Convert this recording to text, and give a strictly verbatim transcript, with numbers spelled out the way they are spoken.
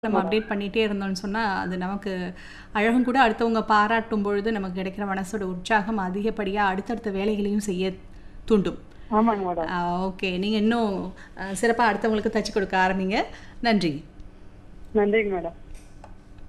நம்ம அப்டேட் பண்ணிகிட்டே இருந்தோம்னு சொன்னால் அது நமக்கு அழகும் கூட. அடுத்தவங்க பாராட்டும் பொழுது நமக்கு கிடைக்கிற மனசோட உற்சாகம் அதிகப்படியாக அடுத்தடுத்த வேலைகளையும் செய்ய தூண்டும். ஆமாங்க மேடம். ஓகே, நீங்கள் இன்னும் சிறப்பாக அடுத்தவங்களுக்கு தச்சு கொடுக்க ஆரம்பிங்க. நன்றி. நன்றிங்க மேடம்.